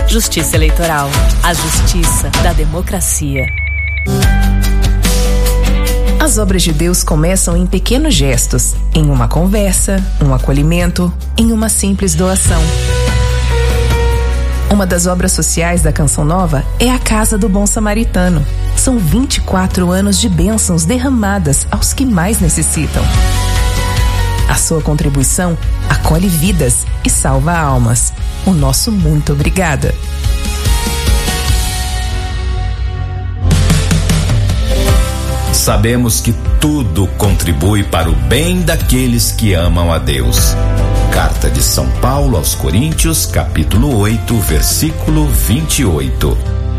Justiça Eleitoral, a justiça da democracia. As obras de Deus começam em pequenos gestos, em uma conversa, um acolhimento, em uma simples doação. Uma das obras sociais da Canção Nova é a Casa do Bom Samaritano. São 24 anos de bênçãos derramadas aos que mais necessitam. A sua contribuição acolhe vidas e salva almas. O nosso muito obrigada. Sabemos que tudo contribui para o bem daqueles que amam a Deus. Carta de São Paulo aos Coríntios, capítulo 8, versículo 28.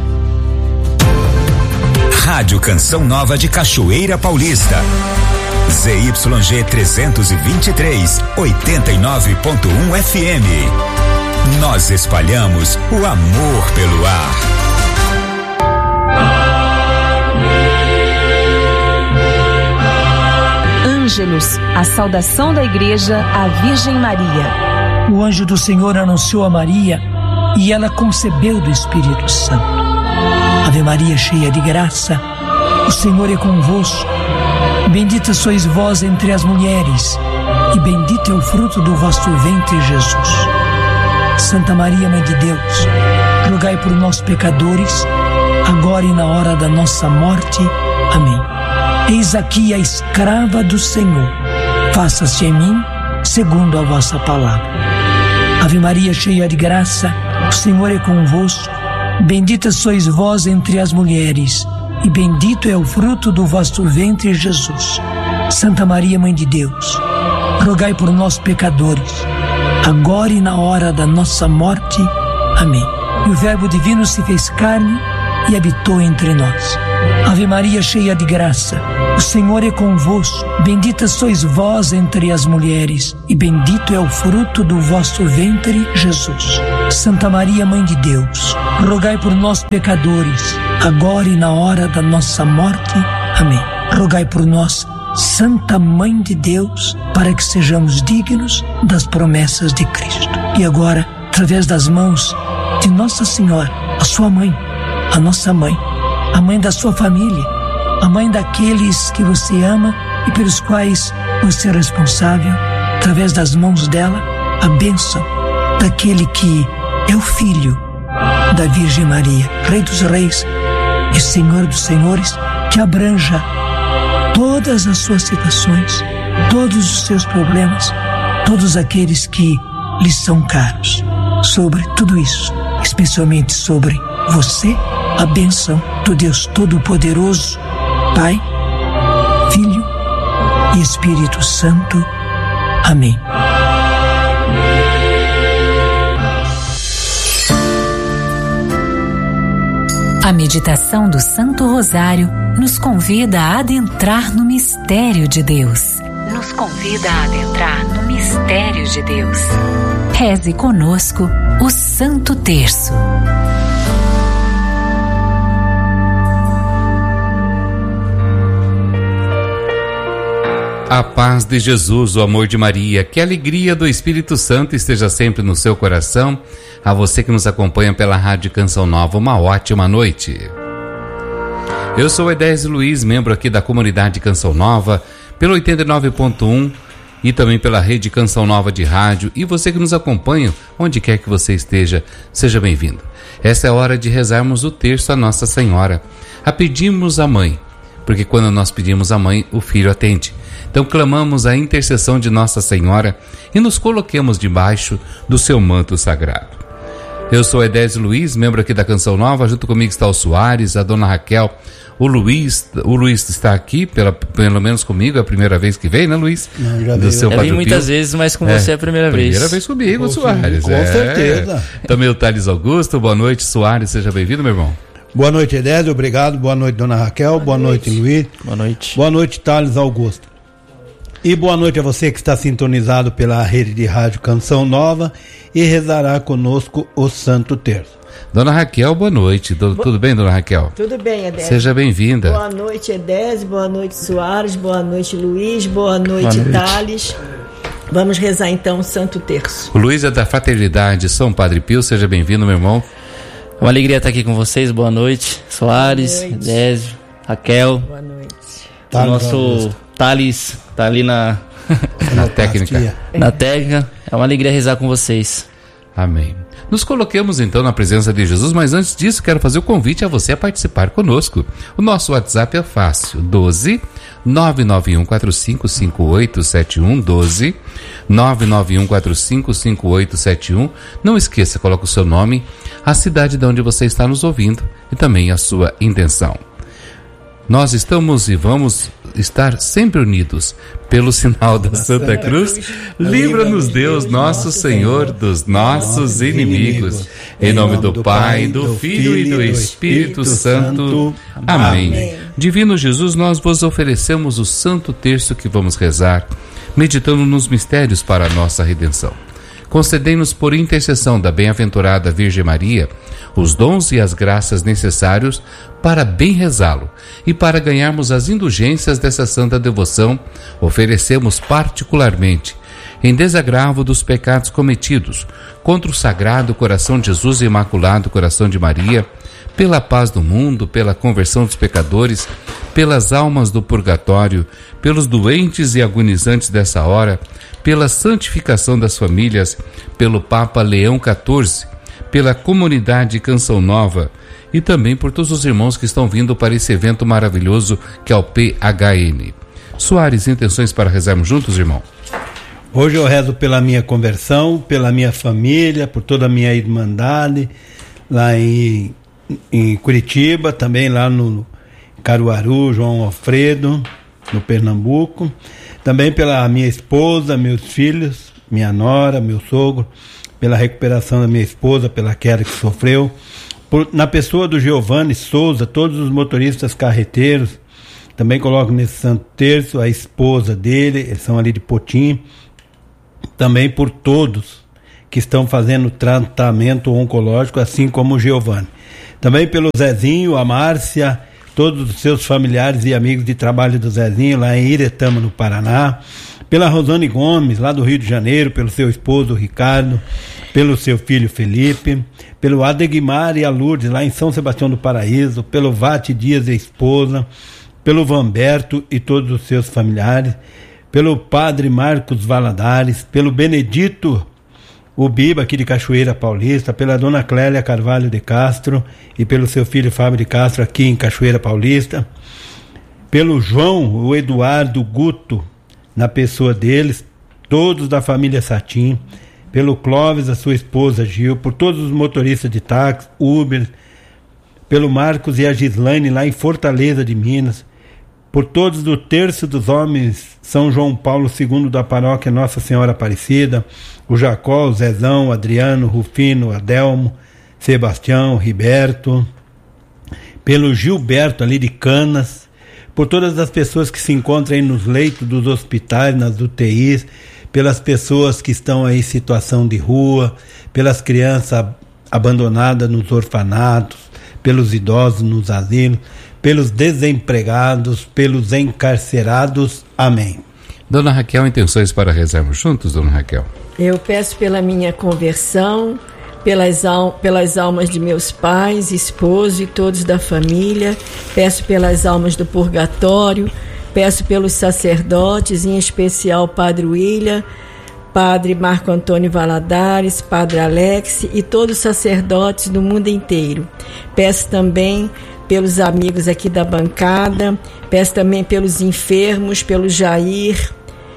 Rádio Canção Nova de Cachoeira Paulista. ZYG 323, 89.1 FM. Nós espalhamos o amor pelo ar. Ângelus, a saudação da Igreja à Virgem Maria. O anjo do Senhor anunciou a Maria e ela concebeu do Espírito Santo. Ave Maria, cheia de graça, o Senhor é convosco. Bendita sois vós entre as mulheres, e bendito é o fruto do vosso ventre, Jesus. Santa Maria, Mãe de Deus, rogai por nós pecadores, agora e na hora da nossa morte. Amém. Eis aqui a escrava do Senhor, faça-se em mim segundo a vossa palavra. Ave Maria, cheia de graça, o Senhor é convosco. Bendita sois vós entre as mulheres, e bendito é o fruto do vosso ventre, Jesus. Santa Maria, Mãe de Deus, rogai por nós pecadores, agora e na hora da nossa morte. Amém. E o Verbo divino se fez carne e habitou entre nós. Ave Maria, cheia de graça, o Senhor é convosco. Bendita sois vós entre as mulheres, e bendito é o fruto do vosso ventre, Jesus. Santa Maria, Mãe de Deus, rogai por nós pecadores, agora e na hora da nossa morte. Amém. Rogai por nós, Santa Mãe de Deus, para que sejamos dignos das promessas de Cristo. E agora, através das mãos de Nossa Senhora, a sua mãe, a nossa mãe, a mãe da sua família, a mãe daqueles que você ama e pelos quais você é responsável, através das mãos dela, a bênção daquele que é o Filho da Virgem Maria, Rei dos Reis e Senhor dos Senhores, que abranja todas as suas situações, todos os seus problemas, todos aqueles que lhes são caros. Sobre tudo isso, especialmente sobre você, a bênção do Deus Todo-Poderoso, Pai, Filho e Espírito Santo. Amém. A meditação do Santo Rosário nos convida a adentrar no mistério de Deus. Nos convida a adentrar no mistério de Deus. Reze conosco o Santo Terço. A paz de Jesus, o amor de Maria, que a alegria do Espírito Santo esteja sempre no seu coração. A você que nos acompanha pela Rádio Canção Nova, uma ótima noite. Eu sou Edésio Luiz, membro aqui da comunidade Canção Nova, pelo 89.1 e também pela rede Canção Nova de rádio. E você que nos acompanha, onde quer que você esteja, seja bem-vindo. Essa é a hora de rezarmos o terço a Nossa Senhora, a pedirmos a Mãe, porque quando nós pedimos a Mãe, o Filho atende. Então clamamos a intercessão de Nossa Senhora e nos coloquemos debaixo do seu manto sagrado. Eu sou Edésio Luiz, membro aqui da Canção Nova, junto comigo está o Soares, a dona Raquel, o Luiz está aqui, pelo menos comigo, é a primeira vez que vem, né, Luiz? Não, já veio. Eu vim muitas vezes, mas com você é a primeira vez. Primeira vez comigo, Soares. Com certeza. Também o Thales Augusto, boa noite, Soares, seja bem-vindo, meu irmão. Boa noite, Edésio, obrigado, boa noite, dona Raquel, boa noite, Luiz. Boa noite. Boa noite, Thales Augusto. E boa noite a você que está sintonizado pela rede de rádio Canção Nova e rezará conosco o Santo Terço. Dona Raquel, boa noite. Tudo bem, dona Raquel? Tudo bem, Edésio. Seja bem-vinda. Boa noite, Edésio. Boa noite, Soares. Boa noite, Luiz. Boa noite, Thales. Vamos rezar então o Santo Terço. O Luiz é da Fraternidade São Padre Pio. Seja bem-vindo, meu irmão. Uma alegria estar aqui com vocês. Boa noite, Soares, Désio, Raquel. Boa noite. O nosso Thales tá ali na técnica. Na técnica. É uma alegria rezar com vocês. Amém. Nos coloquemos então na presença de Jesus, mas antes disso quero fazer o convite a você a participar conosco. O nosso WhatsApp é fácil, 12 991455871, 12 991455871. Não esqueça, coloque o seu nome, a cidade de onde você está nos ouvindo e também a sua intenção. Nós estamos e vamos estar sempre unidos pelo sinal da Santa Cruz. Livra-nos, Deus, nosso Senhor, dos nossos inimigos. Em nome do Pai, do Filho e do Espírito Santo. Amém. Divino Jesus, nós vos oferecemos o Santo Terço que vamos rezar, meditando nos mistérios para a nossa redenção. Concedei-nos, por intercessão da bem-aventurada Virgem Maria, os dons e as graças necessários para bem rezá-lo, e para ganharmos as indulgências dessa santa devoção, oferecemos particularmente, em desagravo dos pecados cometidos contra o Sagrado Coração de Jesus e Imaculado Coração de Maria, pela paz do mundo, pela conversão dos pecadores, pelas almas do purgatório, pelos doentes e agonizantes dessa hora, pela santificação das famílias, pelo Papa Leão XIV, pela comunidade Canção Nova e também por todos os irmãos que estão vindo para esse evento maravilhoso que é o PHN. Soares, intenções para rezarmos juntos, irmão? Hoje eu rezo pela minha conversão, pela minha família, por toda a minha irmandade, lá em Curitiba, também lá no Caruaru, João Alfredo, no Pernambuco, também pela minha esposa, meus filhos, minha nora, meu sogro, pela recuperação da minha esposa, pela queda que sofreu, na pessoa do Giovanni Souza, todos os motoristas carreteiros, também coloco nesse Santo Terço a esposa dele, eles são ali de Potim, também por todos que estão fazendo tratamento oncológico, assim como o Giovanni. Também pelo Zezinho, a Márcia, todos os seus familiares e amigos de trabalho do Zezinho, lá em Iretama, no Paraná. Pela Rosane Gomes, lá do Rio de Janeiro, pelo seu esposo Ricardo, pelo seu filho Felipe, pelo Adegmar e a Lourdes, lá em São Sebastião do Paraíso, pelo Vate Dias e a esposa, pelo Vamberto e todos os seus familiares, pelo Padre Marcos Valadares, pelo Benedito Ubiba, aqui de Cachoeira Paulista, pela Dona Clélia Carvalho de Castro e pelo seu filho Fábio de Castro, aqui em Cachoeira Paulista, pelo João, o Eduardo Guto, na pessoa deles, todos da família Satim, pelo Clóvis, a sua esposa Gil, por todos os motoristas de táxi, Uber, pelo Marcos e a Gislaine lá em Fortaleza de Minas, por todos do Terço dos Homens São João Paulo II da paróquia Nossa Senhora Aparecida, o Jacó, o Zezão, o Adriano, o Rufino, o Adelmo, Sebastião, o Riberto, pelo Gilberto ali de Canas, por todas as pessoas que se encontram aí nos leitos dos hospitais, nas UTIs, pelas pessoas que estão aí em situação de rua, pelas crianças abandonadas nos orfanatos, pelos idosos nos asilos, pelos desempregados, pelos encarcerados. Amém. Dona Raquel, intenções para rezarmos juntos, Dona Raquel? Eu peço pela minha conversão, pelas almas de meus pais, esposo e todos da família, peço pelas almas do purgatório, peço pelos sacerdotes, em especial Padre William, Padre Marco Antônio Valadares, Padre Alex e todos os sacerdotes do mundo inteiro. Peço também pelos amigos aqui da bancada, peço também pelos enfermos, pelo Jair,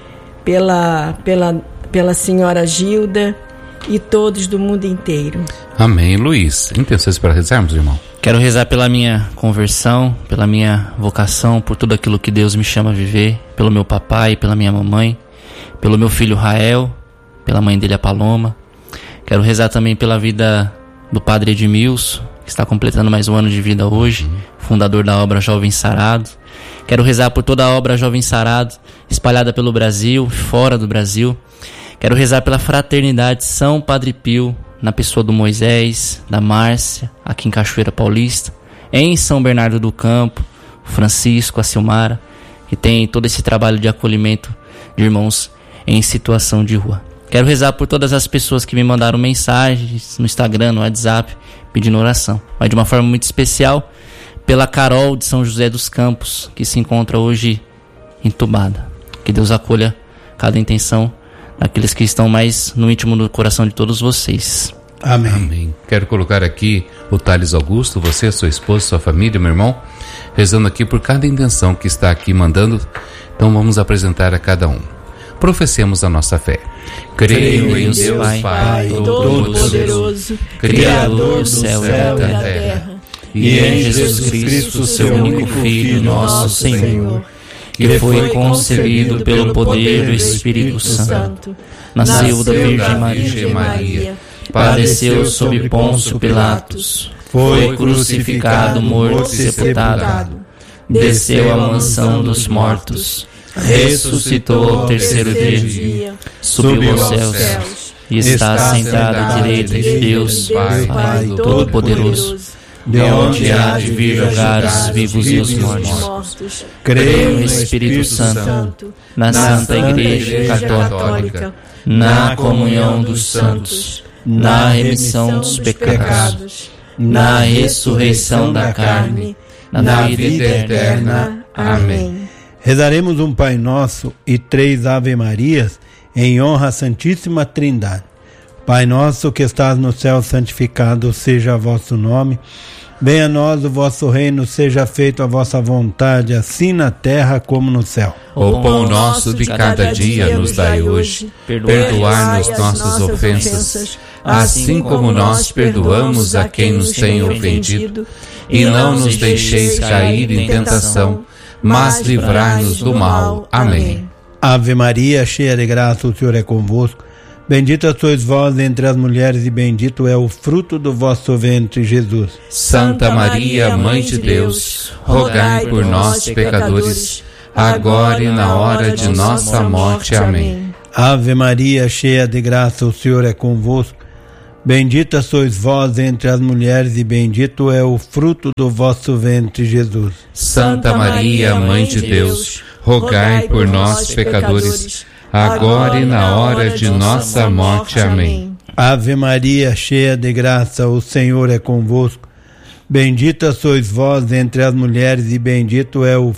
pela senhora Gilda e todos do mundo inteiro. Amém. Luiz, intenções para rezarmos, irmão? Quero rezar pela minha conversão, pela minha vocação, por tudo aquilo que Deus me chama a viver, pelo meu papai, pela minha mamãe, pelo meu filho Rael, pela mãe dele, a Paloma. Quero rezar também pela vida do Padre Edmilson, que está completando mais um ano de vida hoje, fundador da obra Jovem Sarado. Quero rezar por toda a obra Jovem Sarado, espalhada pelo Brasil, fora do Brasil. Quero rezar pela fraternidade São Padre Pio, na pessoa do Moisés, da Márcia, aqui em Cachoeira Paulista, em São Bernardo do Campo, Francisco, a Silmara, que tem todo esse trabalho de acolhimento de irmãos em situação de rua. Quero rezar por todas as pessoas que me mandaram mensagens no Instagram, no WhatsApp, pedindo oração. Mas de uma forma muito especial, pela Carol de São José dos Campos, que se encontra hoje entubada. Que Deus acolha cada intenção daqueles que estão mais no íntimo do coração de todos vocês. Amém. Amém. Quero colocar aqui o Thales Augusto, você, sua esposa, sua família, meu irmão, rezando aqui por cada intenção que está aqui mandando. Então vamos apresentar a cada um. Professemos a nossa fé. Creio em Deus Pai Todo-Poderoso, Criador do céu e da terra, e em Jesus Cristo, seu único Filho, nosso Senhor, que foi concebido pelo poder do Espírito Santo, nasceu da Virgem Maria, padeceu sob Pôncio Pilatos, foi crucificado, morto e sepultado, desceu à mansão dos mortos, ressuscitou ao terceiro dia, subiu aos céus e está sentado à direita de Deus, Pai Todo-Poderoso, de onde há de vir julgar os vivos e os mortos. Creio no Espírito Santo, na Santa Igreja Católica, na comunhão dos santos, na remissão dos pecados, na ressurreição da carne, na vida eterna. Amém. Rezaremos um Pai Nosso e 3 Ave Marias em honra à Santíssima Trindade. Pai nosso que estás no céu, santificado seja vosso nome. Venha a nós o vosso reino, seja feita a vossa vontade, assim na terra como no céu. O pão nosso de cada dia nos dai hoje. Perdoai-nos nossas ofensas, assim como nós perdoamos a quem nos tem ofendido. E não nos deixeis cair em tentação, mas livrai-nos do mal. Amém. Ave Maria, cheia de graça, o Senhor é convosco. Bendita sois vós entre as mulheres e bendito é o fruto do vosso ventre, Jesus. Santa Maria, Mãe de Deus, rogai por nós, pecadores, agora e na hora de nossa morte. Amém. Ave Maria, cheia de graça, o Senhor é convosco. Bendita sois vós entre as mulheres e bendito é o fruto do vosso ventre, Jesus. Santa Maria, Mãe de Deus, rogai por nós, pecadores, agora e na hora de nossa morte. Amém. Ave Maria, cheia de graça, o Senhor é convosco. Bendita sois vós entre as mulheres e bendito é o